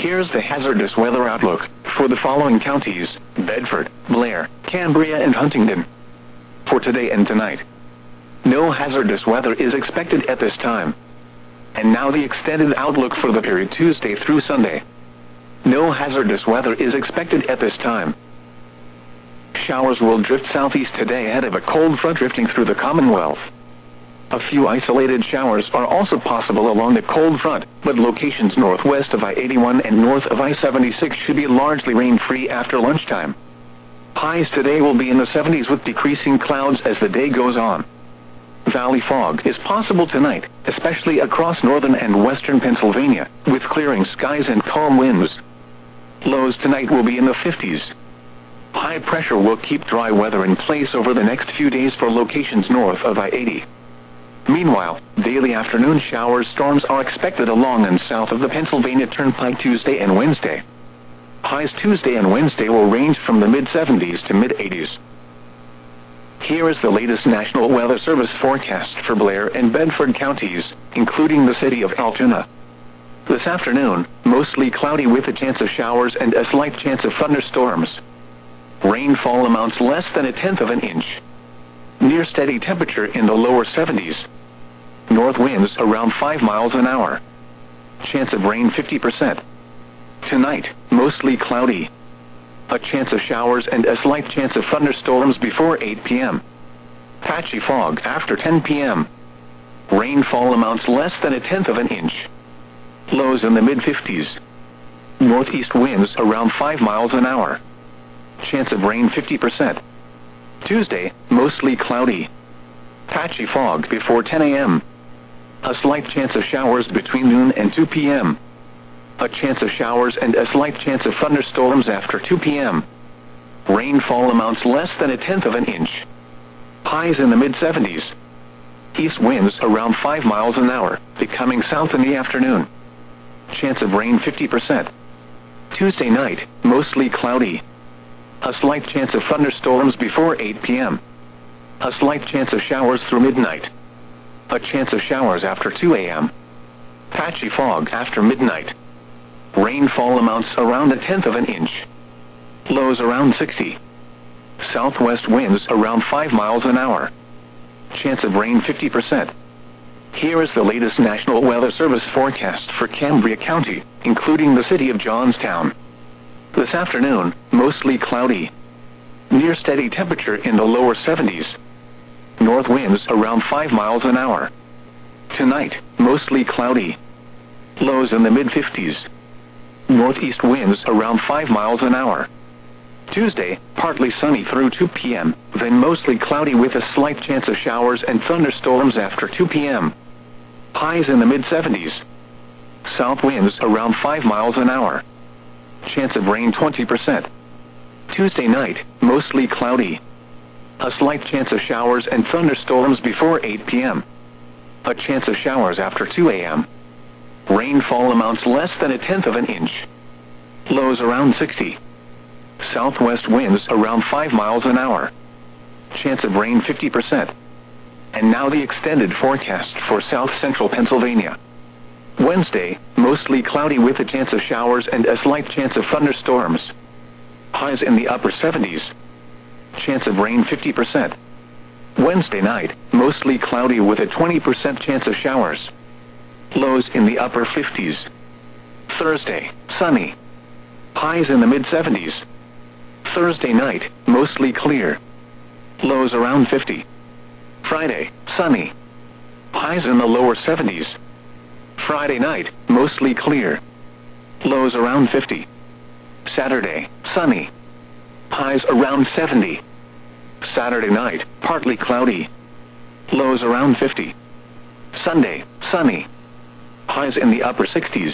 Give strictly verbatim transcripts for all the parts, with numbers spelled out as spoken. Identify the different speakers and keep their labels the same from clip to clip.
Speaker 1: Here's the hazardous weather outlook for the following counties: Bedford, Blair, Cambria and Huntingdon. For today and tonight, no hazardous weather is expected at this time. And now the extended outlook for the period Tuesday through Sunday. No hazardous weather is expected at this time. Showers will drift southeast today ahead of a cold front drifting through the Commonwealth. A few isolated showers are also possible along the cold front, but locations northwest of I eighty-one and north of I seventy-six should be largely rain-free after lunchtime. Highs today will be in the seventies with decreasing clouds as the day goes on. Valley fog is possible tonight, especially across northern and western Pennsylvania, with clearing skies and calm winds. Lows tonight will be in the fifties. High pressure will keep dry weather in place over the next few days for locations north of I eighty. Meanwhile, daily afternoon showers storms are expected along and south of the Pennsylvania Turnpike Tuesday and Wednesday. Highs Tuesday and Wednesday will range from the mid-seventies to mid-eighties. Here is the latest National Weather Service forecast for Blair and Bedford counties, including the city of Altoona. This afternoon, mostly cloudy with a chance of showers and a slight chance of thunderstorms. Rainfall amounts less than a tenth of an inch. Near steady temperature in the lower seventies. North winds around five miles an hour. Chance of rain fifty percent. Tonight, mostly cloudy. A chance of showers and a slight chance of thunderstorms before eight p m Patchy fog after ten p m Rainfall amounts less than a tenth of an inch. Lows in the mid-fifties. Northeast winds around five miles an hour. Chance of rain fifty percent. Tuesday, mostly cloudy. Patchy fog before ten a m A slight chance of showers between noon and two p m A chance of showers and a slight chance of thunderstorms after two p m Rainfall amounts less than a tenth of an inch. Highs in the mid-seventies. East winds around five miles an hour, becoming south in the afternoon. Chance of rain fifty percent. Tuesday night, mostly cloudy. A slight chance of thunderstorms before eight p m A slight chance of showers through midnight. A chance of showers after two a m Patchy fog after midnight. Rainfall amounts around a tenth of an inch. Lows around sixty. Southwest winds around five miles an hour. Chance of rain fifty percent. Here is the latest National Weather Service forecast for Cambria County, including the city of Johnstown. This afternoon, mostly cloudy. Near steady temperature in the lower seventies. North winds around five miles an hour. Tonight, mostly cloudy. Lows in the mid-fifties. Northeast winds around five miles an hour. Tuesday, partly sunny through two p m, then mostly cloudy with a slight chance of showers and thunderstorms after two p m Highs in the mid-seventies. South winds around five miles an hour. Chance of rain twenty percent. Tuesday night, mostly cloudy. A slight chance of showers and thunderstorms before eight p m A chance of showers after two a m Rainfall amounts less than a tenth of an inch. Lows around sixty. Southwest winds around five miles an hour. Chance of rain fifty percent. And now the extended forecast for south central Pennsylvania. Wednesday, mostly cloudy with a chance of showers and a slight chance of thunderstorms. Highs in the upper seventies. Chance of rain fifty percent. Wednesday night, mostly cloudy with a twenty percent chance of showers. Lows in the upper fifties. Thursday, sunny. Highs in the mid-seventies. Thursday night, mostly clear. Lows around fifty. Friday, sunny. Highs in the lower seventies. Friday night, mostly clear. Lows around fifty. Saturday, sunny. Highs around seventy. Saturday night, partly cloudy. Lows around fifty. Sunday, sunny. Highs in the upper sixties.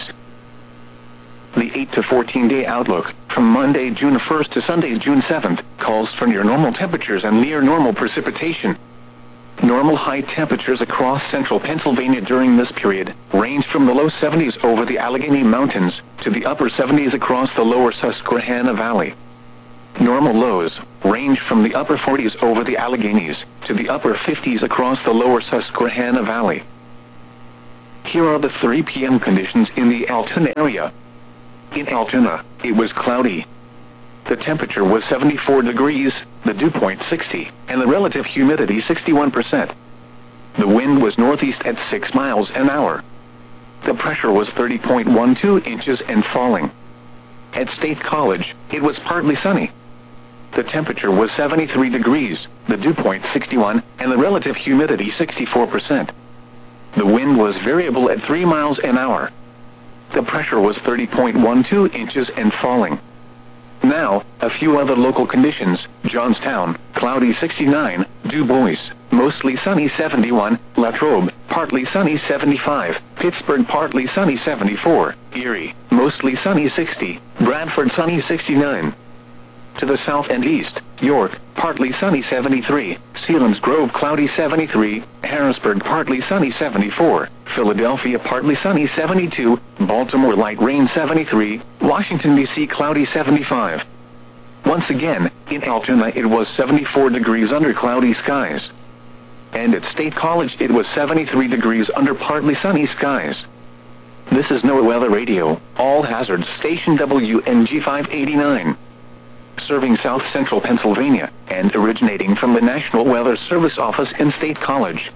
Speaker 1: The eight to fourteen day outlook, from Monday, June first to Sunday, June seventh, calls for near normal temperatures and near normal precipitation. Normal high temperatures across central Pennsylvania during this period range from the low seventies over the Allegheny Mountains to the upper seventies across the lower Susquehanna Valley. Normal lows range from the upper forties over the Alleghenies to the upper fifties across the lower Susquehanna Valley. Here are the three p m conditions in the Altoona area. in Altoona, it was cloudy. The temperature was seventy-four degrees, the dew point sixty, and the relative humidity sixty-one percent. The wind was northeast at six miles an hour. The pressure was thirty point one two inches and falling. At State College, it was partly sunny. The temperature was seventy-three degrees, the dew point sixty-one, and the relative humidity sixty-four percent. The wind was variable at three miles an hour. The pressure was thirty point one two inches and falling. Now, a few other local conditions: Johnstown, cloudy sixty-nine, Du Bois, mostly sunny seventy-one, Latrobe, partly sunny seventy-five, Pittsburgh partly sunny seventy-four, Erie, mostly sunny sixty, Bradford sunny sixty-nine. To the south and east, York, partly sunny seventy-three, Selinsgrove cloudy seventy-three, Harrisburg partly sunny seventy-four, Philadelphia partly sunny seventy-two, Baltimore light rain seventy-three, Washington D C cloudy seventy-five. Once again, in Altoona it was seventy-four degrees under cloudy skies. And at State College it was seventy-three degrees under partly sunny skies. This is NOAA Weather Radio, All Hazards Station W N G five eighty-nine. Serving South Central Pennsylvania, and originating from the National Weather Service office in State College.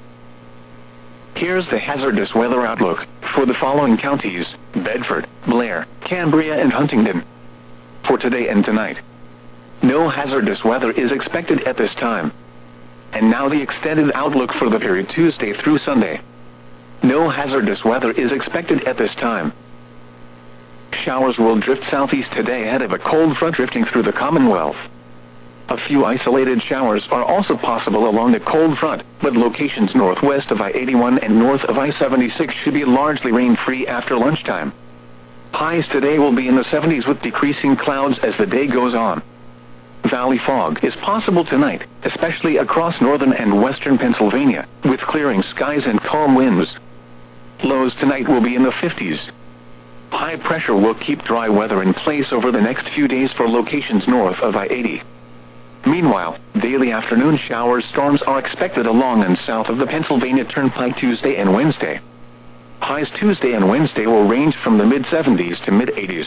Speaker 1: Here's the hazardous weather outlook for the following counties: Bedford, Blair, Cambria, and Huntingdon. For today and tonight, no hazardous weather is expected at this time. And now the extended outlook for the period Tuesday through Sunday. No hazardous weather is expected at this time. Showers will drift southeast today ahead of a cold front drifting through the Commonwealth. A few isolated showers are also possible along the cold front, but locations northwest of I eighty-one and north of I seventy-six should be largely rain-free after lunchtime. Highs today will be in the seventies with decreasing clouds as the day goes on. Valley fog is possible tonight, especially across northern and western Pennsylvania, with clearing skies and calm winds. Lows tonight will be in the fifties. High pressure will keep dry weather in place over the next few days for locations north of I eighty. Meanwhile, daily afternoon shower storms are expected along and south of the Pennsylvania Turnpike Tuesday and Wednesday. Highs Tuesday and Wednesday will range from the mid-seventies to mid-eighties.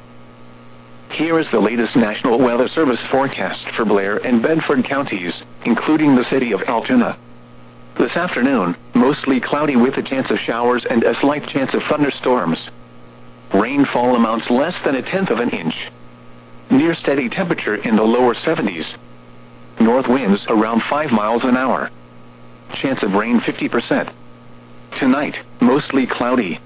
Speaker 1: Here is the latest National Weather Service forecast for Blair and Bedford counties, including the city of Altoona. This afternoon, mostly cloudy with a chance of showers and a slight chance of thunderstorms. Rainfall amounts less than a tenth of an inch. Near steady temperature in the lower seventies. North winds around five miles an hour. Chance of rain fifty percent. Tonight, mostly cloudy.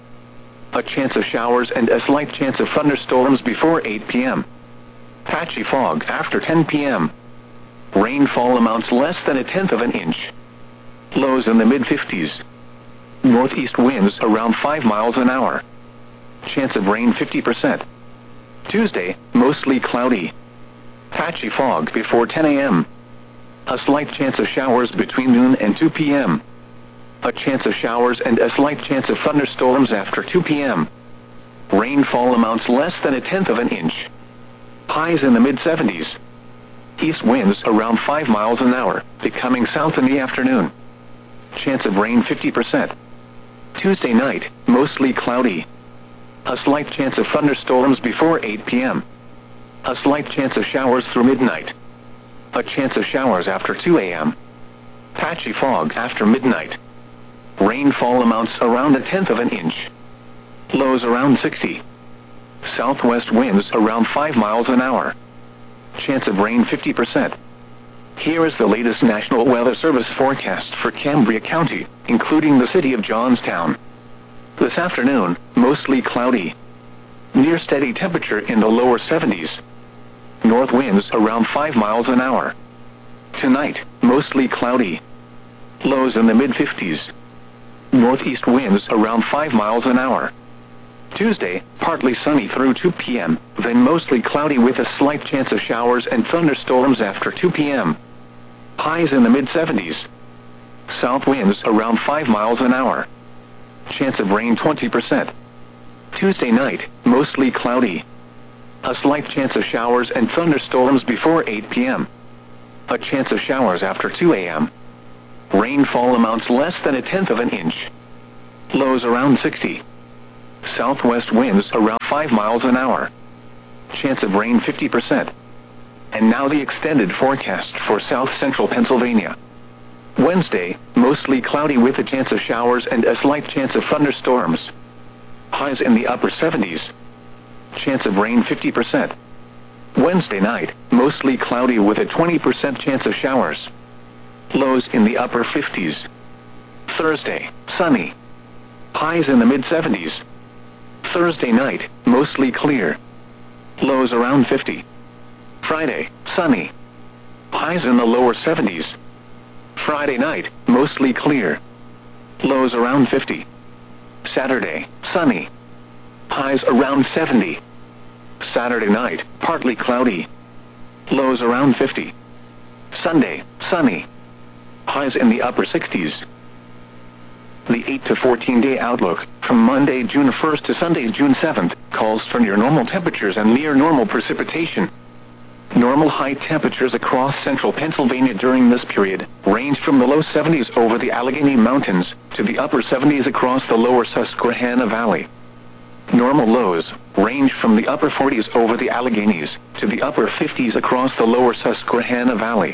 Speaker 1: A chance of showers and a slight chance of thunderstorms before eight p m Patchy fog after ten p m Rainfall amounts less than a tenth of an inch. Lows in the mid-fifties. Northeast winds around five miles an hour. Chance of rain fifty percent. Tuesday, mostly cloudy. Patchy fog before ten a m A slight chance of showers between noon and two p m A chance of showers and a slight chance of thunderstorms after two p m Rainfall amounts less than a tenth of an inch. Highs in the mid-seventies. East winds around five miles an hour, becoming south in the afternoon. Chance of rain fifty percent. Tuesday night, mostly cloudy. A slight chance of thunderstorms before eight p m A slight chance of showers through midnight. A chance of showers after two a m Patchy fog after midnight. Rainfall amounts around a tenth of an inch. Lows around sixty. Southwest winds around five miles an hour. Chance of rain fifty percent. Here is the latest National Weather Service forecast for Cambria County, including the city of Johnstown. This afternoon, mostly cloudy. Near steady temperature in the lower seventies. North winds around five miles an hour. Tonight, mostly cloudy. Lows in the mid-fifties. Northeast winds around five miles an hour. Tuesday, partly sunny through two p m, then mostly cloudy with a slight chance of showers and thunderstorms after two p m Highs in the mid-seventies. South winds around five miles an hour. Chance of rain twenty percent. Tuesday night, mostly cloudy. A slight chance of showers and thunderstorms before eight p m A chance of showers after two a m Rainfall amounts less than a tenth of an inch. Lows around sixty. southwest winds around five miles an hour. Chance of rain fifty percent. And now the extended forecast for south-central Pennsylvania. Wednesday, mostly cloudy with a chance of showers and a slight chance of thunderstorms. Highs in the upper seventies. Chance of rain fifty percent. Wednesday night, mostly cloudy with a twenty percent chance of showers. Lows in the upper fifties. Thursday, sunny. Highs in the mid-seventies. Thursday night, mostly clear. Lows around fifty. Friday, sunny. Highs in the lower seventies. Friday night, mostly clear. Lows around fifty. Saturday, sunny. Highs around seventy. Saturday night, partly cloudy. Lows around fifty. Sunday, sunny. Highs in the upper sixties. The eight to fourteen day outlook, from Monday, June first to Sunday, June seventh, calls for near normal temperatures and near normal precipitation. Normal high temperatures across central Pennsylvania during this period range from the low seventies over the Allegheny Mountains to the upper seventies across the lower Susquehanna Valley. Normal lows range from the upper forties over the Alleghenies to the upper fifties across the lower Susquehanna Valley.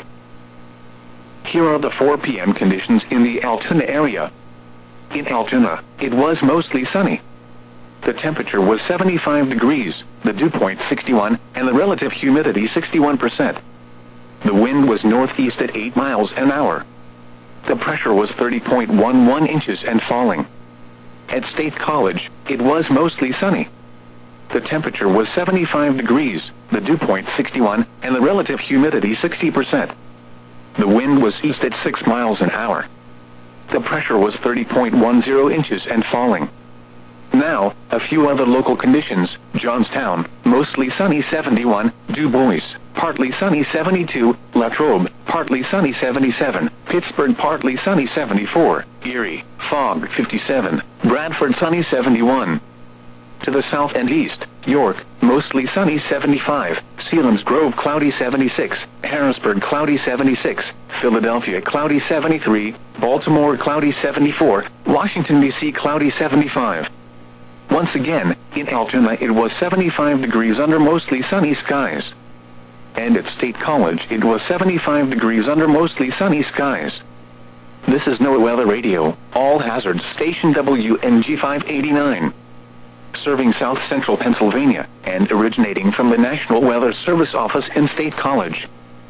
Speaker 1: Here are the four p m conditions in the Altoona area. In Altoona, it was mostly sunny. The temperature was seventy-five degrees, the dew point sixty-one, and the relative humidity sixty-one percent. The wind was northeast at eight miles an hour. The pressure was thirty point one one inches and falling. At State College, it was mostly sunny. The temperature was seventy-five degrees, the dew point sixty-one, and the relative humidity sixty percent. The wind was east at six miles an hour. The pressure was thirty point one zero inches and falling. Now, a few other local conditions. Johnstown, mostly sunny seventy-one, Du Bois, partly sunny seventy-two, Latrobe, partly sunny seventy-seven, Pittsburgh partly sunny seventy-four, Erie, fog fifty-seven, Bradford sunny seventy-one. To the south and east, York, mostly sunny seventy-five, Selims Grove cloudy seventy-six, Harrisburg cloudy seventy-six, Philadelphia cloudy seventy-three, Baltimore cloudy seventy-four, Washington D C cloudy seventy-five. Once again, in Altoona it was seventy-five degrees under mostly sunny skies. And at State College it was seventy-five degrees under mostly sunny skies. This is NOAA Weather Radio, all hazards station W N G five eighty-nine. Serving south-central Pennsylvania, and originating from the National Weather Service office in State College.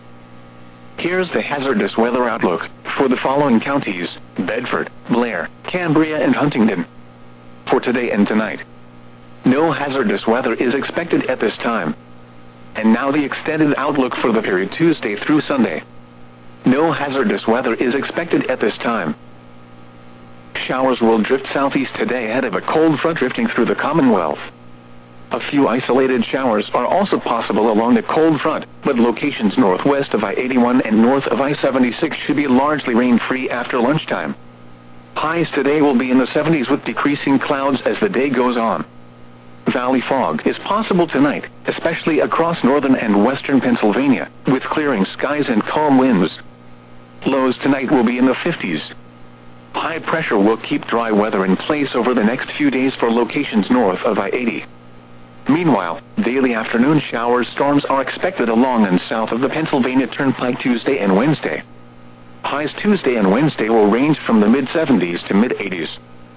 Speaker 1: Here's the hazardous weather outlook for the following counties: Bedford, Blair, Cambria, and Huntingdon. For today and tonight. No hazardous weather is expected at this time. And now the extended outlook for the period Tuesday through Sunday. No hazardous weather is expected at this time. Showers will drift southeast today ahead of a cold front drifting through the Commonwealth. A few isolated showers are also possible along the cold front, but locations northwest of I eighty-one and north of I seventy-six should be largely rain-free after lunchtime. Highs today will be in the seventies with decreasing clouds as the day goes on. Valley fog is possible tonight, especially across northern and western Pennsylvania, with clearing skies and calm winds. Lows tonight will be in the fifties. High pressure will keep dry weather in place over the next few days for locations north of I eighty. Meanwhile, daily afternoon shower storms are expected along and south of the Pennsylvania Turnpike Tuesday and Wednesday. Highs Tuesday and Wednesday will range from the mid-seventies to mid-eighties.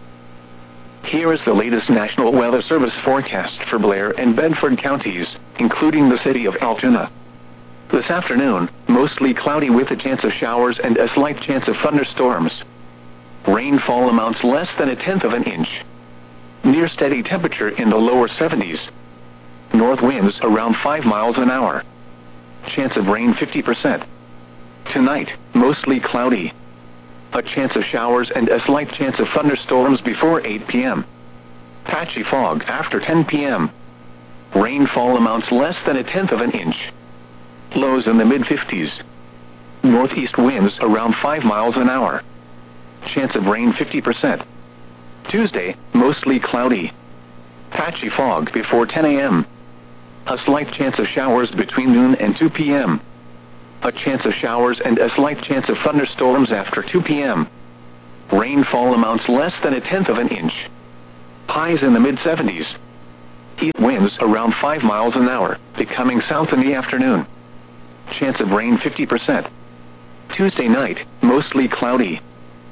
Speaker 1: Here is the latest National Weather Service forecast for Blair and Bedford counties, including the city of Altoona. This afternoon, mostly cloudy with a chance of showers and a slight chance of thunderstorms. Rainfall amounts less than a tenth of an inch. Near steady temperature in the lower seventies. North winds around five miles an hour. Chance of rain fifty percent. Tonight, mostly cloudy. A chance of showers and a slight chance of thunderstorms before eight p m Patchy fog after ten p m Rainfall amounts less than a tenth of an inch. Lows in the mid-fifties. Northeast winds around five miles an hour. Chance of rain fifty percent. Tuesday, mostly cloudy. Patchy fog before ten a m A slight chance of showers between noon and two p m A chance of showers and a slight chance of thunderstorms after two p m Rainfall amounts less than a tenth of an inch. Highs in the mid seventies. East winds around five miles an hour, becoming south in the afternoon. Chance of rain fifty percent. Tuesday night, mostly cloudy.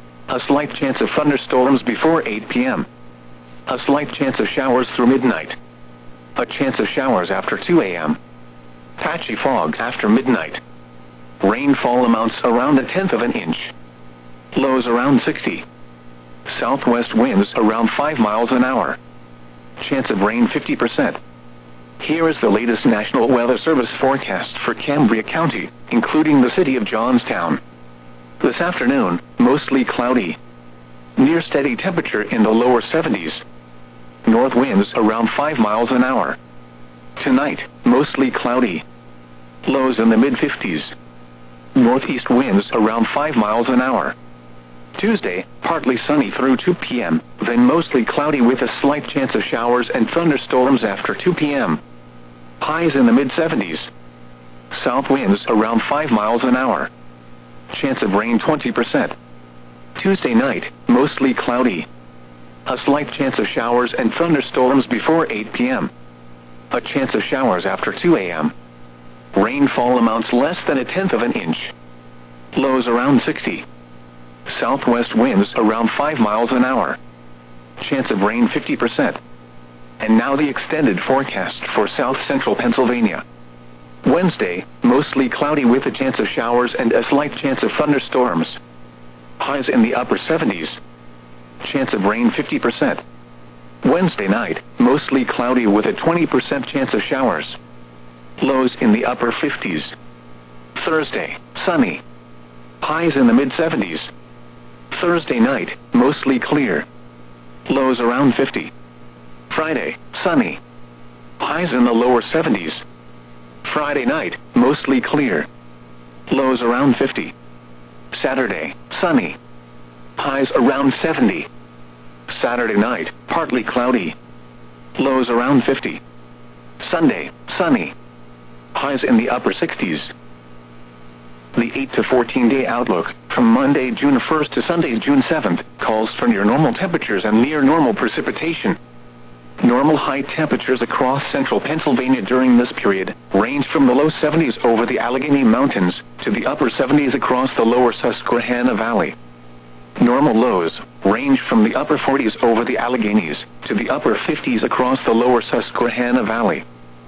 Speaker 1: A slight chance of thunderstorms before eight p m A slight chance of showers through midnight. A chance of showers after two a m Patchy fog after midnight. Rainfall amounts around a tenth of an inch. Lows around sixty. Southwest winds around five miles an hour. Chance of rain fifty percent. Here is the latest National Weather Service forecast for Cambria County, including the city of Johnstown. This afternoon, mostly cloudy. Near steady temperature in the lower seventies. North winds around five miles an hour. Tonight, mostly cloudy. Lows in the mid fifties. Northeast winds around five miles an hour. Tuesday, partly sunny through two p m, then mostly cloudy with a slight chance of showers and thunderstorms after two p m Highs in the mid seventies. South winds around five miles an hour. Chance of rain twenty percent. Tuesday night, mostly cloudy. A slight chance of showers and thunderstorms before eight p m A chance of showers after two a m Rainfall amounts less than a tenth of an inch. Lows around sixty. Southwest winds around five miles an hour. Chance of rain fifty percent. And now the extended forecast for south central Pennsylvania. Wednesday, mostly cloudy with a chance of showers and a slight chance of thunderstorms. Highs in the upper seventies. Chance of rain fifty percent. Wednesday night, mostly cloudy with a twenty percent chance of showers. Lows in the upper fifties. Thursday, sunny. Highs in the mid seventies. Thursday night, mostly clear. Lows around fifty. Friday, sunny. Highs in the lower seventies. Friday night, mostly clear. Lows around fifty. Saturday, sunny. Highs around seventy. Saturday night, partly cloudy. Lows around fifty. Sunday, sunny. Highs in the upper sixties. The eight to fourteen day outlook, from Monday, June first to Sunday, June seventh, calls for near normal temperatures and near normal precipitation. Normal high temperatures across central Pennsylvania during this period range from the low seventies over the Allegheny Mountains to the upper seventies across the lower Susquehanna Valley. Normal lows range from the upper forties over the Alleghenies to the upper fifties across the lower Susquehanna Valley.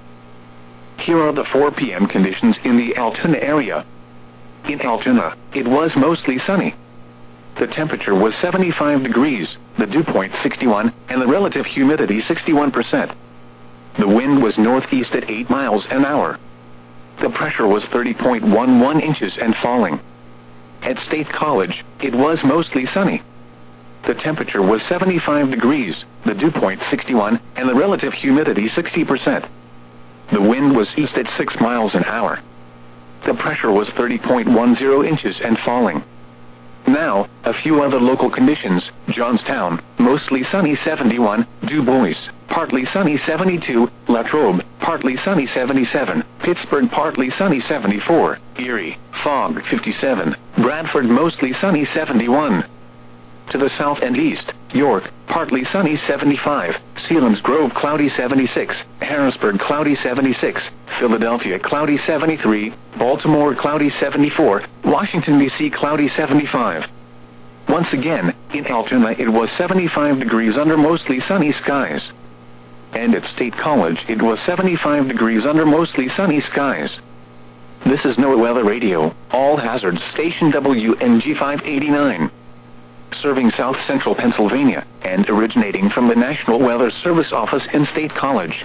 Speaker 1: Here are the four p m conditions in the Altoona area. In Altoona, it was mostly sunny. The temperature was seventy-five degrees, the dew point sixty-one, and the relative humidity sixty-one percent. The wind was northeast at eight miles an hour. The pressure was thirty point one one inches and falling. At State College, it was mostly sunny. The temperature was seventy-five degrees, the dew point sixty-one, and the relative humidity sixty percent. The wind was east at six miles an hour. The pressure was thirty point one zero inches and falling. Now, a few other local conditions. Johnstown, mostly sunny seventy-one, Du Bois, partly sunny seventy-two, Latrobe, partly sunny seventy-seven, Pittsburgh, partly sunny seventy-four, Erie, fog fifty-seven, Bradford, mostly sunny seventy-one. To the south and east, York, partly sunny seventy-five, Selinsgrove, cloudy seventy-six, Harrisburg, cloudy seventy-six, Philadelphia, cloudy seventy-three, Baltimore, cloudy seventy-four, Washington, D C, cloudy seventy-five. Once again, in Altoona it was seventy-five degrees under mostly sunny skies. And at State College it was seventy-five degrees under mostly sunny skies. This is NOAA Weather Radio, All Hazards Station W N G five eighty-nine. Serving south central Pennsylvania, and originating from the National Weather Service office in State College.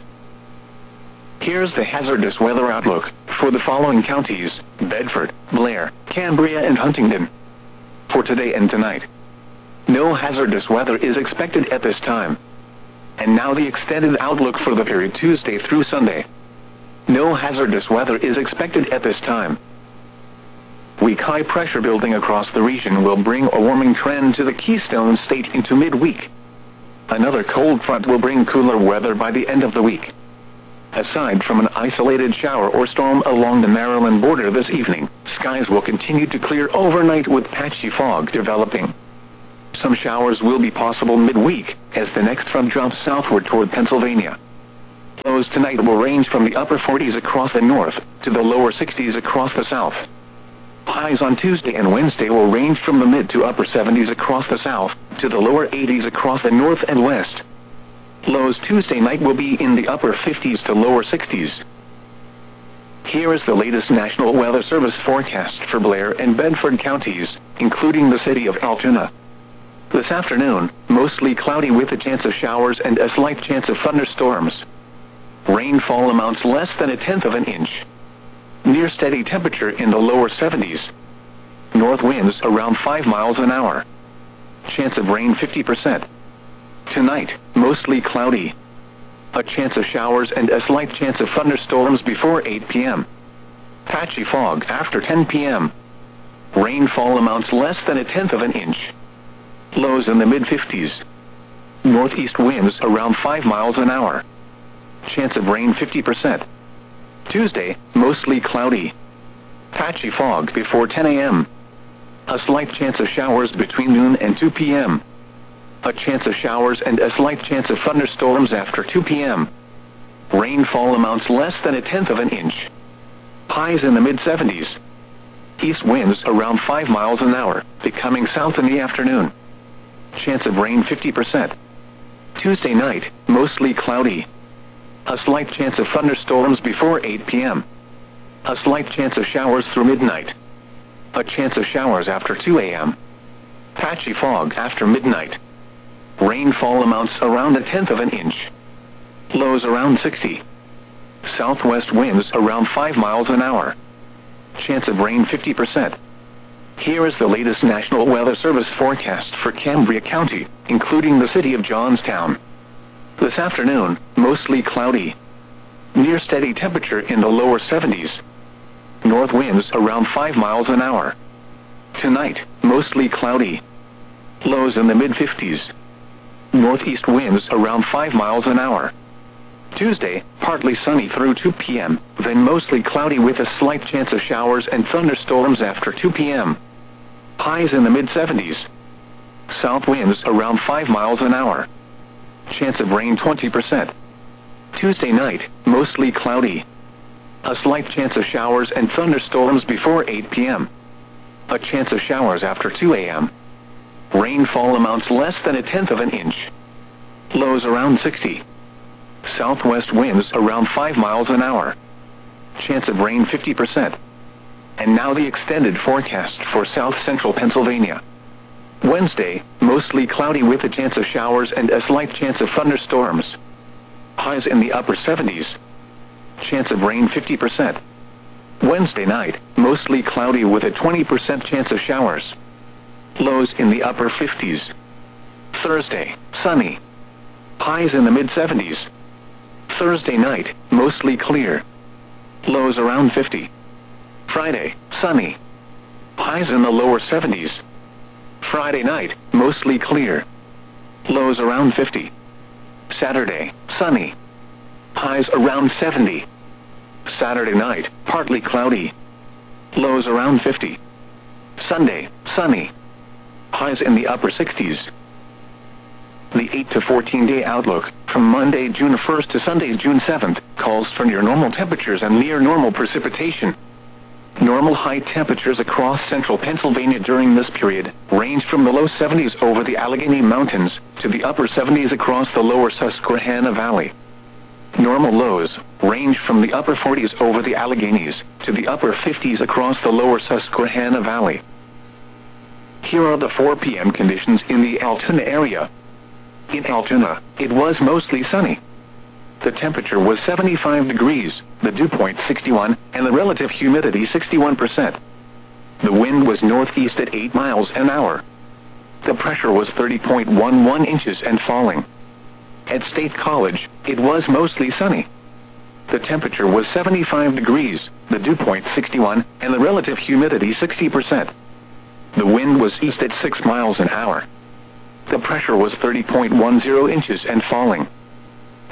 Speaker 1: Here's the hazardous weather outlook for the following counties: Bedford, Blair, Cambria, and Huntingdon. For today and tonight, no hazardous weather is expected at this time. And now the extended outlook for the period Tuesday through Sunday. No hazardous weather is expected at this time. Weak high pressure building across the region will bring a warming trend to the Keystone State into midweek. Another cold front will bring cooler weather by the end of the week. Aside from an isolated shower or storm along the Maryland border this evening, skies will continue to clear overnight with patchy fog developing. Some showers will be possible midweek, as the next front drops southward toward Pennsylvania. Lows tonight will range from the upper forties across the north, to the lower sixties across the south. Highs on Tuesday and Wednesday will range from the mid to upper seventies across the south, to the lower eighties across the north and west. Lows Tuesday night will be in the upper fifties to lower sixties. Here is the latest National Weather Service forecast for Blair and Bedford counties, including the city of Altoona. This afternoon, mostly cloudy with a chance of showers and a slight chance of thunderstorms. Rainfall amounts less than a tenth of an inch. Near steady temperature in the lower seventies. North winds around five miles an hour. Chance of rain fifty percent. Tonight, mostly cloudy. A chance of showers and a slight chance of thunderstorms before eight p m Patchy fog after ten p m Rainfall amounts less than a tenth of an inch. Lows in the mid fifties. Northeast winds around five miles an hour. Chance of rain fifty percent. Tuesday, mostly cloudy. Patchy fog before ten a m A slight chance of showers between noon and two p m A chance of showers and a slight chance of thunderstorms after two p m Rainfall amounts less than a tenth of an inch. Highs in the mid seventies. East winds around five miles an hour, becoming south in the afternoon. Chance of rain fifty percent. Tuesday night, mostly cloudy. A slight chance of thunderstorms before eight p m A slight chance of showers through midnight. A chance of showers after two a m Patchy fog after midnight. Rainfall amounts around a tenth of an inch. Lows around sixty. Southwest winds around five miles an hour. Chance of rain fifty percent. Here is the latest National Weather Service forecast for Cambria County, including the city of Johnstown. This afternoon, mostly cloudy. Near steady temperature in the lower seventies. North winds around five miles an hour. Tonight, mostly cloudy. Lows in the mid fifties. Northeast winds around five miles an hour. Tuesday, partly sunny through two p m, then mostly cloudy with a slight chance of showers and thunderstorms after two p m Highs in the mid seventies. South winds around five miles an hour. Chance of rain twenty percent. Tuesday night, mostly cloudy. A slight chance of showers and thunderstorms before eight p m A chance of showers after two a m Rainfall amounts less than a tenth of an inch. Lows around sixty. Southwest winds around five miles an hour. Chance of rain fifty percent. And now the extended forecast for south central Pennsylvania. Wednesday, mostly cloudy with a chance of showers and a slight chance of thunderstorms. Highs in the upper seventies. Chance of rain fifty percent. Wednesday night, mostly cloudy with a twenty percent chance of showers. Lows in the upper fifties. Thursday, sunny. Highs in the mid seventies. Thursday night, mostly clear. Lows around fifty. Friday, sunny. Highs in the lower seventies. Friday night, mostly clear. Lows around fifty. Saturday, sunny. Highs around seventy. Saturday night, partly cloudy. Lows around fifty. Sunday, sunny. Highs in the upper sixties. The eight to fourteen day outlook, from Monday, June first to Sunday, June seventh, calls for near normal temperatures and near normal precipitation. Normal high temperatures across central Pennsylvania during this period range from the low seventies over the Allegheny Mountains to the upper seventies across the lower Susquehanna Valley. Normal lows range from the upper forties over the Alleghenies to the upper fifties across the lower Susquehanna Valley. Here are the four p m conditions in the Altoona area. In Altoona, it was mostly sunny. The temperature was seventy-five degrees, the dew point sixty-one, and the relative humidity sixty-one percent. The wind was northeast at eight miles an hour. The pressure was thirty point one one inches and falling. At State College, it was mostly sunny. The temperature was seventy-five degrees, the dew point sixty-one, and the relative humidity sixty percent. The wind was east at six miles an hour. The pressure was thirty point one zero inches and falling.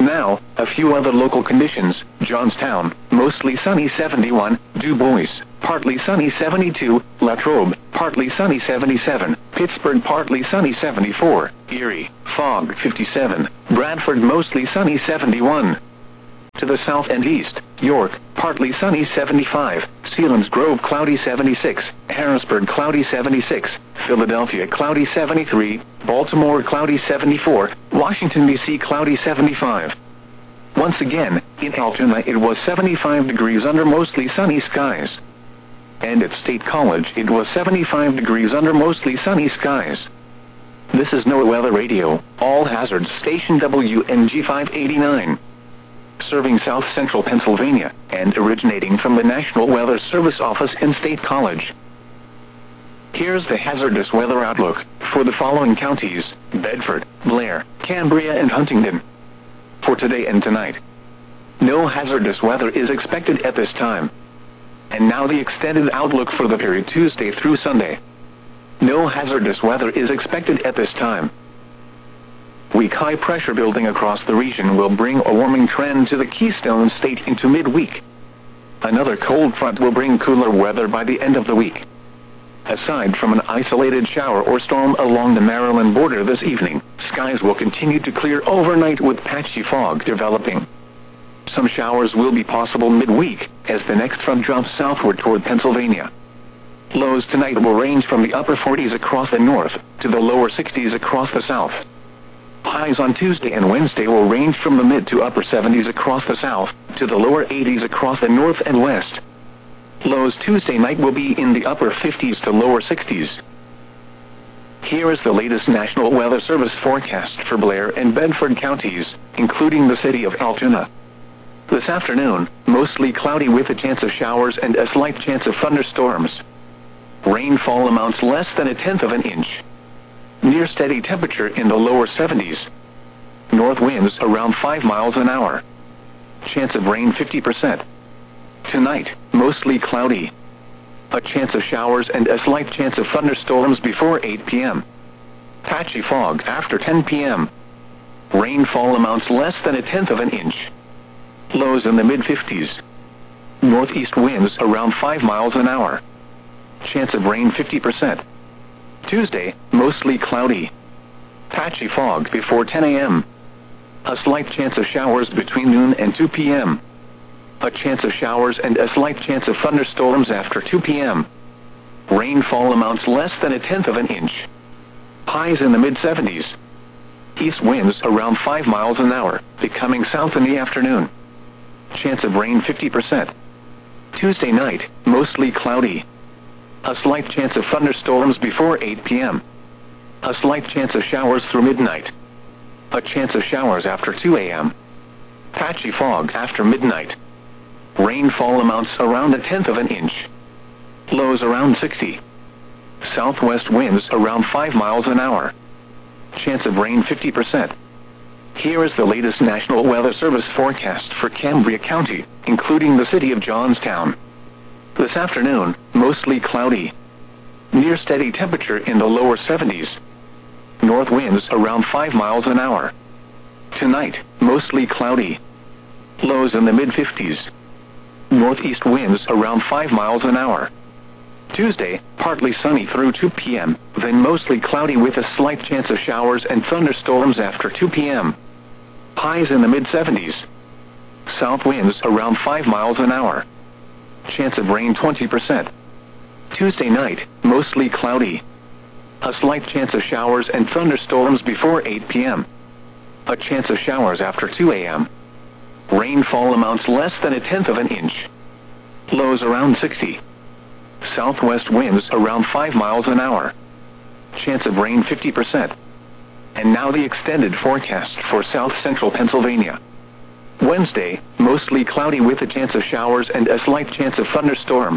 Speaker 1: Now, a few other local conditions. Johnstown, mostly sunny seventy-one, Du Bois, partly sunny seventy-two, Latrobe, partly sunny seventy-seven, Pittsburgh partly sunny seventy-four, Erie, fog fifty-seven, Bradford mostly sunny seventy-one. To the south and east, York, partly sunny seventy-five, Selinsgrove cloudy seventy-six, Harrisburg cloudy seventy-six, Philadelphia cloudy seventy-three, Baltimore cloudy seventy-four, Washington D C cloudy seventy-five. Once again, in Altoona it was seventy-five degrees under mostly sunny skies. And at State College it was seventy-five degrees under mostly sunny skies. This is NOAA Weather Radio, All Hazards Station W N G five eighty-nine. Serving South Central Pennsylvania, and originating from the National Weather Service office in State College. Here's the hazardous weather outlook for the following counties: Bedford, Blair, Cambria and Huntingdon. For today and tonight, no hazardous weather is expected at this time. And now the extended outlook for the period Tuesday through Sunday. No hazardous weather is expected at this time. Weak high pressure building across the region will bring a warming trend to the Keystone State into midweek. Another cold front will bring cooler weather by the end of the week. Aside from an isolated shower or storm along the Maryland border this evening, skies will continue to clear overnight with patchy fog developing. Some showers will be possible midweek, as the next front drops southward toward Pennsylvania. Lows tonight will range from the upper forties across the north, to the lower sixties across the south. Highs on Tuesday and Wednesday will range from the mid to upper seventies across the south, to the lower eighties across the north and west. Lows Tuesday night will be in the upper fifties to lower sixties. Here is the latest National Weather Service forecast for Blair and Bedford counties, including the city of Altoona. This afternoon, mostly cloudy with a chance of showers and a slight chance of thunderstorms. Rainfall amounts less than a tenth of an inch. Near steady temperature in the lower seventies. North winds around five miles an hour. Chance of rain fifty percent. Tonight, mostly cloudy. A chance of showers and a slight chance of thunderstorms before eight p m Patchy fog after ten p m Rainfall amounts less than a tenth of an inch. Lows in the mid fifties. Northeast winds around five miles an hour. Chance of rain fifty percent. Tuesday, mostly cloudy. Patchy fog before ten a m A slight chance of showers between noon and two p m A chance of showers and a slight chance of thunderstorms after two p m Rainfall amounts less than a tenth of an inch. Highs in the mid seventies. East winds around five miles an hour, becoming south in the afternoon. Chance of rain fifty percent. Tuesday night, mostly cloudy. A slight chance of thunderstorms before eight p m A slight chance of showers through midnight. A chance of showers after two a m Patchy fog after midnight. Rainfall amounts around a tenth of an inch. Lows around sixty. Southwest winds around five miles an hour. Chance of rain fifty percent. Here is the latest National Weather Service forecast for Cambria County, including the city of Johnstown. This afternoon, mostly cloudy. Near steady temperature in the lower seventies. North winds around five miles an hour. Tonight, mostly cloudy. Lows in the mid fifties. Northeast winds around five miles an hour. Tuesday, partly sunny through two p m, then mostly cloudy with a slight chance of showers and thunderstorms after two p m Highs in the mid seventies. South winds around five miles an hour. Chance of rain twenty percent. Tuesday night, mostly cloudy. A slight chance of showers and thunderstorms before eight p m A chance of showers after two a m Rainfall amounts less than a tenth of an inch. Lows around sixty. Southwest winds around five miles an hour. Chance of rain fifty percent. And now the extended forecast for South Central Pennsylvania. Wednesday, mostly cloudy with a chance of showers and a slight chance of thunderstorms.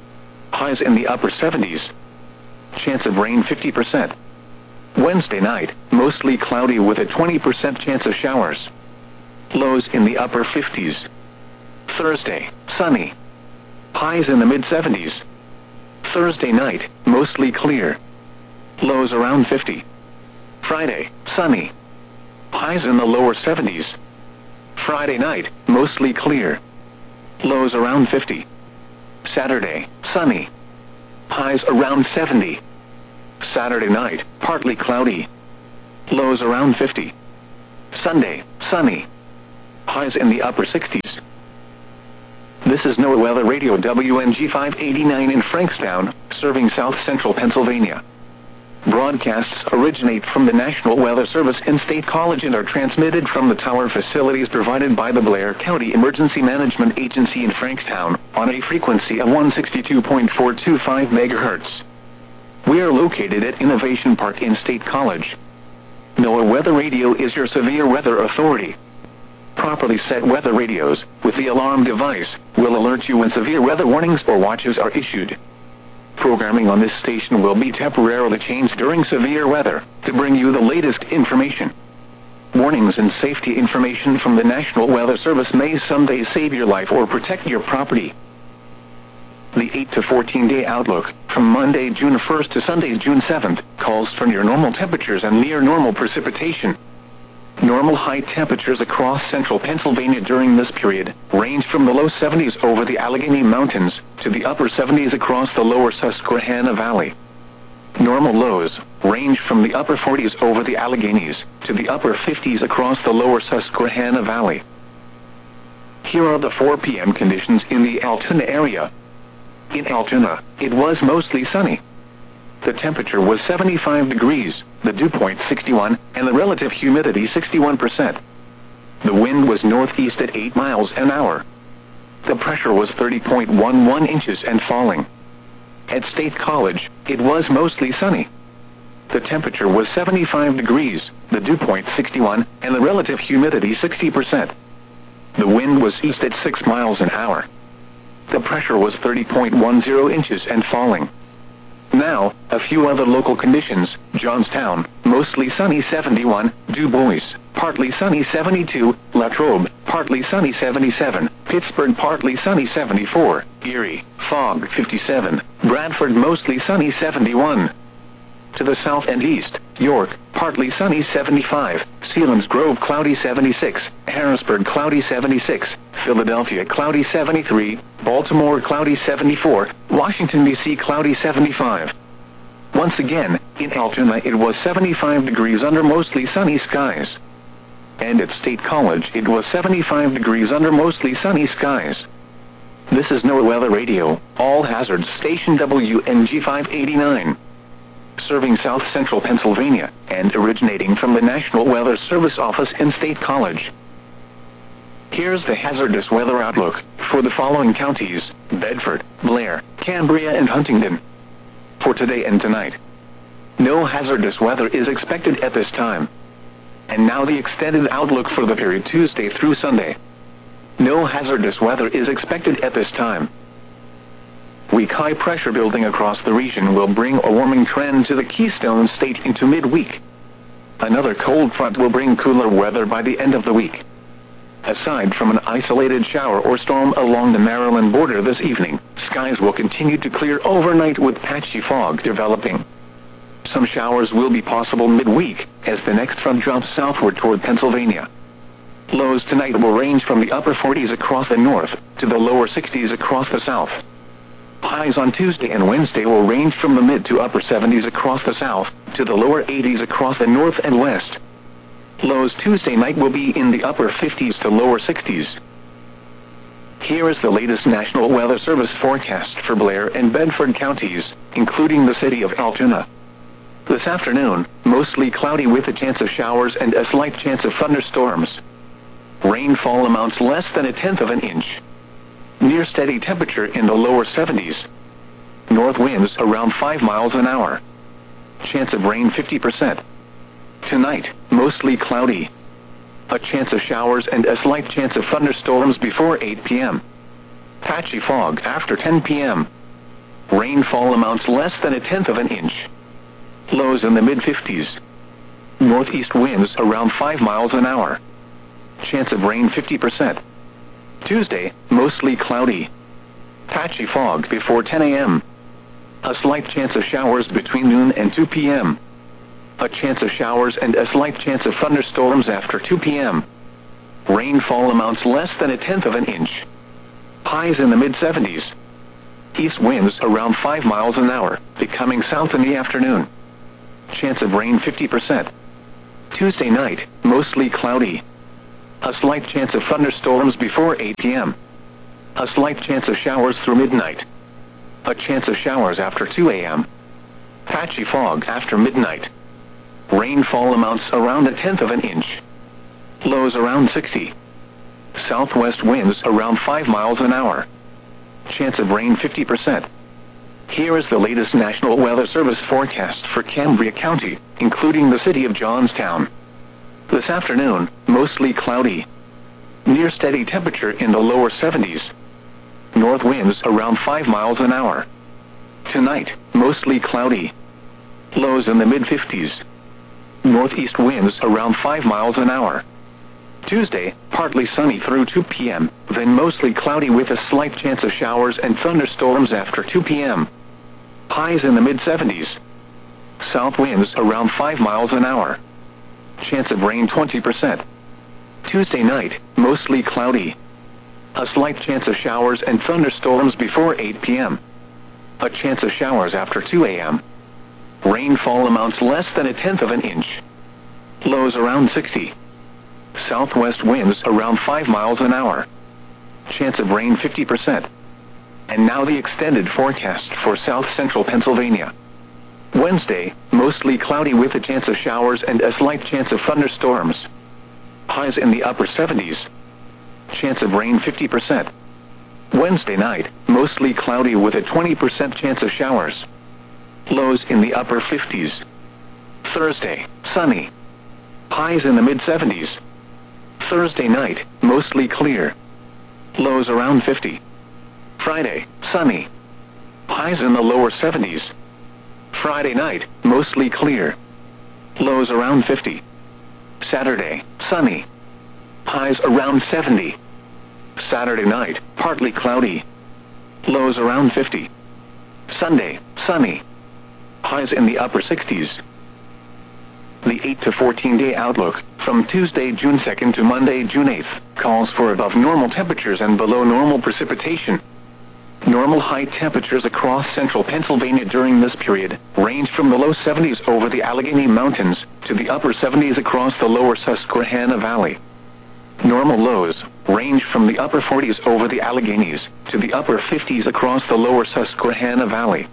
Speaker 1: Highs in the upper seventies. Chance of rain fifty percent. Wednesday night, mostly cloudy with a twenty percent chance of showers. Lows in the upper fifties. Thursday, sunny. Highs in the mid seventies. Thursday night, mostly clear. Lows around fifty. Friday, sunny. Highs in the lower seventies. Friday night, mostly clear. Lows around fifty. Saturday, sunny. Highs around seventy. Saturday night, partly cloudy. Lows around fifty. Sunday, sunny. Highs in the upper sixties. This is NOAA Weather Radio W N G five eighty-nine in Frankstown, serving south central Pennsylvania. Broadcasts originate from the National Weather Service in State College and are transmitted from the tower facilities provided by the Blair County Emergency Management Agency in Frankstown, on a frequency of one sixty-two point four two five megahertz. We are located at Innovation Park in State College. NOAA Weather Radio is your severe weather authority. Properly set weather radios, with the alarm device, will alert you when severe weather warnings or watches are issued. Programming on this station will be temporarily changed during severe weather, to bring you the latest information. Warnings and safety information from the National Weather Service may someday save your life or protect your property. The eight to fourteen day outlook, from Monday, June first to Sunday, June seventh, calls for near normal temperatures and near normal precipitation. Normal high temperatures across central Pennsylvania during this period range from the low seventies over the Allegheny Mountains to the upper seventies across the lower Susquehanna Valley. Normal lows range from the upper forties over the Alleghenies to the upper fifties across the lower Susquehanna Valley. Here are the four p m conditions in the Altoona area. In Altoona, it was mostly sunny. The temperature was seventy-five degrees, the dew point sixty-one, and the relative humidity sixty-one percent. The wind was northeast at eight miles an hour. The pressure was thirty point one one inches and falling. At State College, it was mostly sunny. The temperature was seventy-five degrees, the dew point sixty-one, and the relative humidity sixty percent. The wind was east at six miles an hour. The pressure was thirty point one zero inches and falling. Now, a few other local conditions. Johnstown, mostly sunny seventy-one, Du Bois, partly sunny seventy-two, Latrobe, partly sunny seventy-seven, Pittsburgh, partly sunny seventy-four, Erie, fog fifty-seven, Bradford, mostly sunny seventy-one. To the south and east, York, partly sunny seventy-five, Selinsgrove, cloudy seventy-six, Harrisburg, cloudy seventy-six, Philadelphia, cloudy seventy-three, Baltimore, cloudy seventy-four, Washington, D C, cloudy seventy-five. Once again, in Altoona it was seventy-five degrees under mostly sunny skies. And at State College it was seventy-five degrees under mostly sunny skies. This is NOAA Weather Radio, all hazards, station W N G five eighty-nine. Serving south central Pennsylvania, and originating from the National Weather Service office in State College. Here's the hazardous weather outlook for the following counties: Bedford, Blair, Cambria, and Huntingdon. For today and tonight, no hazardous weather is expected at this time. And now the extended outlook for the period Tuesday through Sunday. No hazardous weather is expected at this time. Weak high pressure building across the region will bring a warming trend to the Keystone State into midweek. Another cold front will bring cooler weather by the end of the week. Aside from an isolated shower or storm along the Maryland border this evening, skies will continue to clear overnight with patchy fog developing. Some showers will be possible midweek as the next front drops southward toward Pennsylvania. Lows tonight will range from the upper forties across the north to the lower sixties across the south. Highs on Tuesday and Wednesday will range from the mid to upper seventies across the south to the lower eighties across the north and west. Lows Tuesday night will be in the upper fifties to lower sixties. Here is the latest National Weather Service forecast for Blair and Bedford counties, including the city of Altoona. This afternoon, mostly cloudy with a chance of showers and a slight chance of thunderstorms. Rainfall amounts less than a tenth of an inch. Near steady temperature in the lower seventies. North winds around five miles an hour. Chance of rain fifty percent. Tonight, mostly cloudy. A chance of showers and a slight chance of thunderstorms before eight p m Patchy fog after ten p m Rainfall amounts less than a tenth of an inch. Lows in the mid fifties. Northeast winds around five miles an hour. Chance of rain fifty percent. Tuesday, mostly cloudy. Patchy fog before ten a m A slight chance of showers between noon and two p m A chance of showers and a slight chance of thunderstorms after two p m Rainfall amounts less than a tenth of an inch. Highs in the mid seventies. East winds around five miles an hour, becoming south in the afternoon. Chance of rain fifty percent. Tuesday night, mostly cloudy. A slight chance of thunderstorms before eight p m A slight chance of showers through midnight. A chance of showers after two a m Patchy fog after midnight. Rainfall amounts around a tenth of an inch. Lows around sixty. Southwest winds around five miles an hour. Chance of rain fifty percent. Here is the latest National Weather Service forecast for Cambria County, including the city of Johnstown. This afternoon, mostly cloudy. Near steady temperature in the lower seventies. North winds around five miles an hour. Tonight, mostly cloudy. Lows in the mid fifties. Northeast winds around five miles an hour. Tuesday, partly sunny through two p m, then mostly cloudy with a slight chance of showers and thunderstorms after two p m Highs in the mid seventies. South winds around five miles an hour. Chance of rain twenty percent. Tuesday night, mostly cloudy. A slight chance of showers and thunderstorms before eight p m A chance of showers after two a m Rainfall amounts less than a tenth of an inch. Lows around sixty. Southwest winds around five miles an hour. Chance of rain fifty percent. And now the extended forecast for south central Pennsylvania. Wednesday, mostly cloudy with a chance of showers and a slight chance of thunderstorms. Highs in the upper seventies. Chance of rain fifty percent. Wednesday night, mostly cloudy with a twenty percent chance of showers. Lows in the upper fifties. Thursday, sunny. Highs in the mid seventies. Thursday night, mostly clear. Lows around fifty. Friday, sunny. Highs in the lower seventies. Friday night, mostly clear. Lows around fifty. Saturday, sunny. Highs around seventy. Saturday night, partly cloudy. Lows around fifty. Sunday, sunny. Highs in the upper sixties. The eight to fourteen day outlook, from Tuesday, June second to Monday, June eighth, calls for above normal temperatures and below normal precipitation. Normal high temperatures across central Pennsylvania during this period range from the low seventies over the Allegheny Mountains to the upper seventies across the lower Susquehanna Valley. Normal lows range from the upper forties over the Alleghenies to the upper fifties across the lower Susquehanna Valley.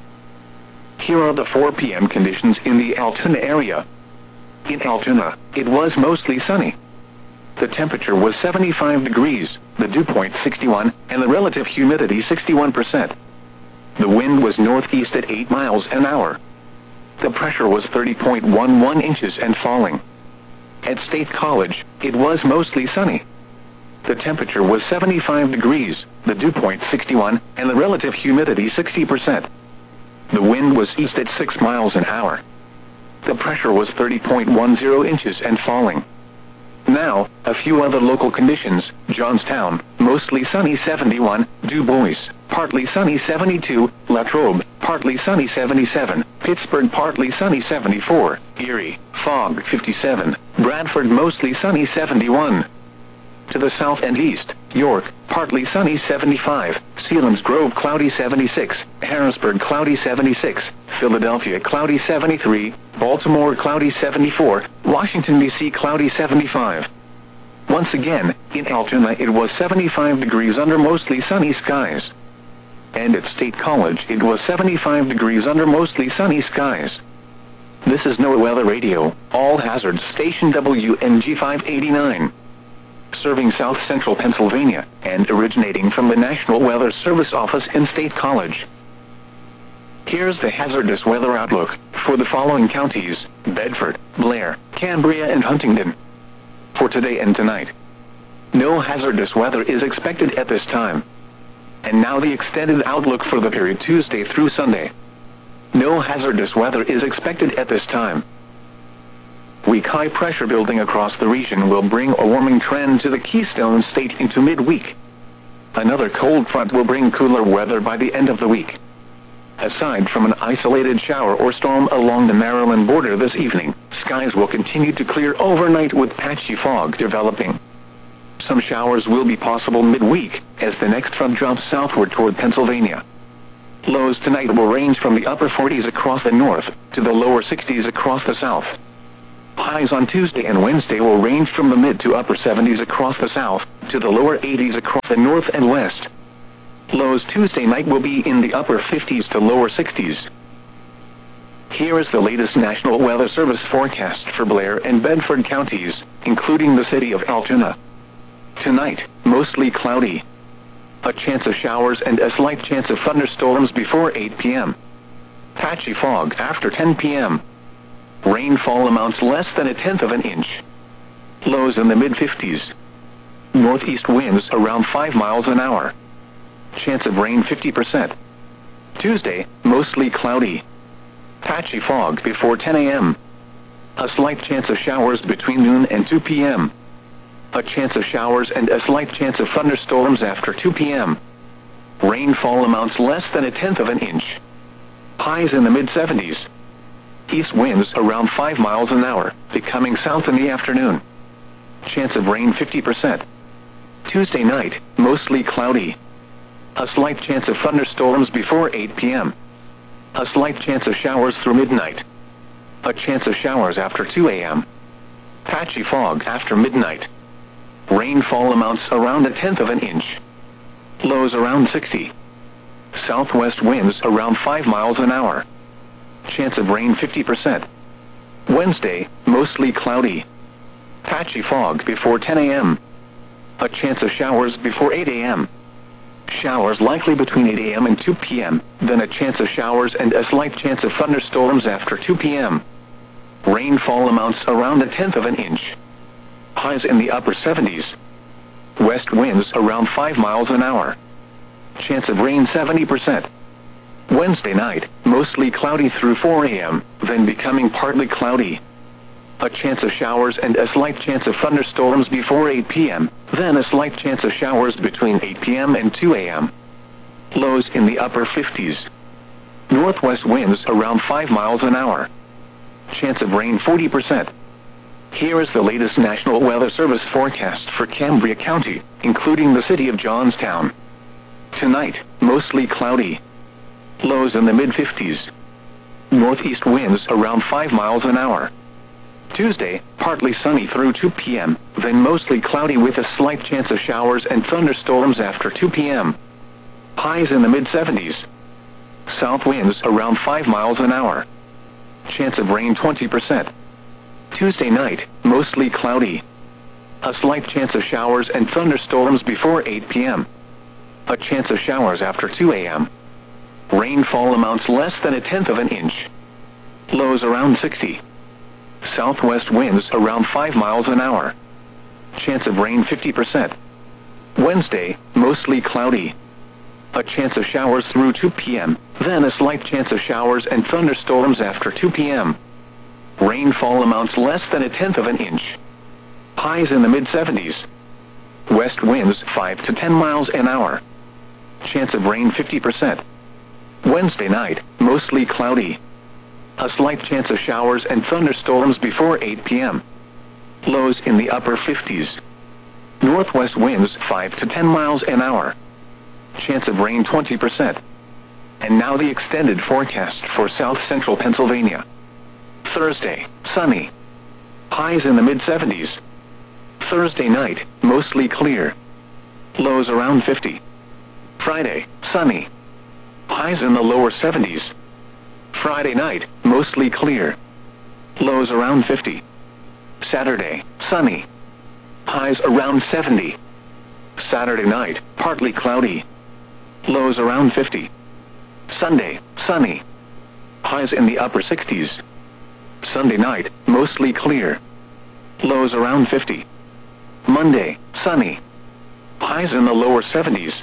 Speaker 1: Here are the four p m conditions in the Altoona area. In Altoona, it was mostly sunny. The temperature was seventy-five degrees, the dew point sixty-one, and the relative humidity sixty-one percent. The wind was northeast at eight miles an hour. The pressure was thirty point one one inches and falling. At State College, it was mostly sunny. The temperature was seventy-five degrees, the dew point sixty-one, and the relative humidity sixty percent. The wind was east at six miles an hour. The pressure was thirty point one zero inches and falling. Now, a few other local conditions. Johnstown, mostly sunny seventy-one, Du Bois, partly sunny seventy-two, Latrobe, partly sunny seventy-seven, Pittsburgh, partly sunny seventy-four, Erie, fog fifty-seven, Bradford, mostly sunny seventy-one. To the south and east, York, partly sunny seventy-five, Selinsgrove, cloudy seventy-six, Harrisburg, cloudy seventy-six, Philadelphia, cloudy seventy-three, Baltimore, cloudy seventy-four, Washington, D C, cloudy seventy-five. Once again, in Altoona it was seventy-five degrees under mostly sunny skies. And at State College it was seventy-five degrees under mostly sunny skies. This is NOAA Weather Radio, all hazards, station W N G five eighty-nine. Serving south central Pennsylvania, and originating from the National Weather Service office in State College. Here's the hazardous weather outlook for the following counties: Bedford, Blair, Cambria, and Huntingdon. For today and tonight, no hazardous weather is expected at this time. And now the extended outlook for the period Tuesday through Sunday. No hazardous weather is expected at this time. Weak high pressure building across the region will bring a warming trend to the Keystone State into midweek. Another cold front will bring cooler weather by the end of the week. Aside from an isolated shower or storm along the Maryland border this evening, skies will continue to clear overnight with patchy fog developing. Some showers will be possible midweek, as the next front drops southward toward Pennsylvania. Lows tonight will range from the upper forties across the north, to the lower sixties across the south. Highs on Tuesday and Wednesday will range from the mid to upper seventies across the south, to the lower eighties across the north and west. Lows Tuesday night will be in the upper fifties to lower sixties. Here is the latest National Weather Service forecast for Blair and Bedford counties, including the city of Altoona. Tonight, mostly cloudy. A chance of showers and a slight chance of thunderstorms before eight p m Patchy fog after ten p m Rainfall amounts less than a tenth of an inch. Lows in the mid fifties. Northeast winds around five miles an hour. Chance of rain fifty percent. Tuesday, mostly cloudy. Patchy fog before ten a m A slight chance of showers between noon and two p m A chance of showers and a slight chance of thunderstorms after two p m Rainfall amounts less than a tenth of an inch. Highs in the mid seventies. East winds around five miles an hour, becoming south in the afternoon. Chance of rain fifty percent. Tuesday night, mostly cloudy. A slight chance of thunderstorms before eight p m A slight chance of showers through midnight. A chance of showers after two a m Patchy fog after midnight. Rainfall amounts around a tenth of an inch. Lows around sixty. Southwest winds around five miles an hour. Chance of rain fifty percent. Wednesday, mostly cloudy. Patchy fog before ten a m A chance of showers before eight a m Showers likely between eight a m and two p m, then a chance of showers and a slight chance of thunderstorms after two p m Rainfall amounts around a tenth of an inch. Highs in the upper seventies. West winds around five miles an hour. Chance of rain seventy percent. Wednesday night, mostly cloudy through four a m, then becoming partly cloudy. A chance of showers and a slight chance of thunderstorms before eight p m, then a slight chance of showers between eight p m and two a m Lows in the upper fifties. Northwest winds around five miles an hour. Chance of rain forty percent. Here is the latest National Weather Service forecast for Cambria County, including the city of Johnstown. Tonight, mostly cloudy. Lows in the mid fifties. Northeast winds around five miles an hour. Tuesday, partly sunny through two p m, then mostly cloudy with a slight chance of showers and thunderstorms after two p m Highs in the mid seventies. South winds around five miles an hour. Chance of rain twenty percent. Tuesday night, mostly cloudy. A slight chance of showers and thunderstorms before eight p m A chance of showers after two a m Rainfall amounts less than a tenth of an inch. Lows around sixty. Southwest winds around five miles an hour. Chance of rain fifty percent. Wednesday, mostly cloudy. A chance of showers through two p m, then a slight chance of showers and thunderstorms after two p m Rainfall amounts less than a tenth of an inch. Highs in the mid seventies. West winds five to ten miles an hour. Chance of rain fifty percent. Wednesday night, mostly cloudy. A slight chance of showers and thunderstorms before eight p m Lows in the upper fifties. Northwest winds five to ten miles an hour. Chance of rain twenty percent. And now the extended forecast for south central Pennsylvania. Thursday, sunny. Highs in the mid seventies. Thursday night, mostly clear. Lows around fifty. Friday, sunny. Highs in the lower seventies. Friday night, mostly clear. Lows around fifty. Saturday, sunny. Highs around seventy. Saturday night, partly cloudy. Lows around fifty. Sunday, sunny. Highs in the upper sixties. Sunday night, mostly clear. Lows around fifty. Monday, sunny. Highs in the lower seventies.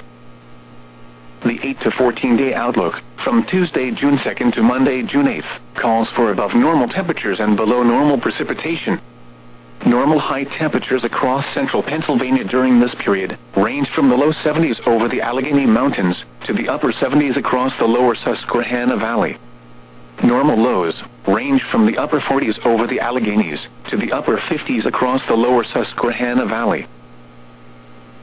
Speaker 1: The eight to fourteen day outlook, from Tuesday, June second to Monday, June eighth, calls for above normal temperatures and below normal precipitation. Normal high temperatures across central Pennsylvania during this period range from the low seventies over the Allegheny Mountains to the upper seventies across the lower Susquehanna Valley. Normal lows range from the upper forties over the Alleghenies to the upper fifties across the lower Susquehanna Valley.